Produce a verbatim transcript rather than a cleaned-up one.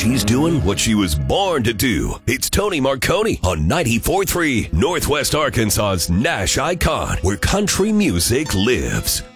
she's doing what she was born to do. It's Tony Marconi on ninety-four point three Northwest Arkansas's Nash Icon, where country music lives.